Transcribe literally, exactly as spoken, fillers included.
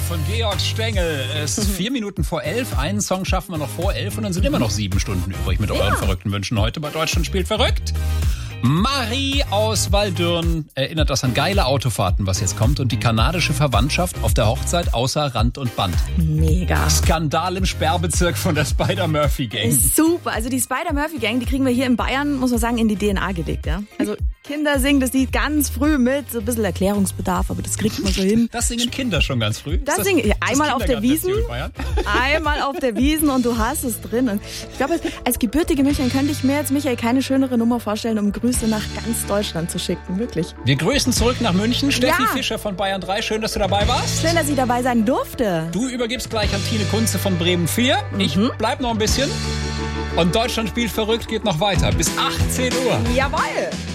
von Georg Stengel. Es ist vier Minuten vor elf. Einen Song schaffen wir noch vor elf und dann sind immer noch sieben Stunden übrig mit euren ja. verrückten Wünschen heute bei Deutschland spielt verrückt. Marie aus Waldürn erinnert das an geile Autofahrten, was jetzt kommt, und die kanadische Verwandtschaft auf der Hochzeit außer Rand und Band. Mega. Skandal im Sperrbezirk von der Spider-Murphy-Gang. Super. Also die Spider-Murphy-Gang, die kriegen wir hier in Bayern, muss man sagen, in die D N A gelegt. Ja? Also Kinder singen das Lied ganz früh mit, so ein bisschen Erklärungsbedarf, aber das kriegt man so hin. Das singen Kinder schon ganz früh? Das, das singen ja, einmal auf der Wiesn, einmal auf der Wiesn und du hast es drin. Und ich glaube, als gebürtige Münchnerin könnte ich mir jetzt, Michael, keine schönere Nummer vorstellen, um Grüße nach ganz Deutschland zu schicken, wirklich. Wir grüßen zurück nach München. Steffi ja. Fischer von Bayern drei, schön, dass du dabei warst. Schön, dass ich dabei sein durfte. Du übergibst gleich an Tine Kunze von Bremen vier. Mhm. Ich bleib noch ein bisschen. Und Deutschland spielt verrückt geht noch weiter bis achtzehn Uhr. Jawohl.